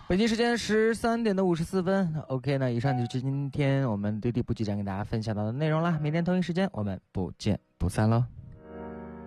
北京时间13:54。OK， 那以上就是今天我们滴滴补给站给大家分享到的内容啦。明天同一时间我们不见不散喽。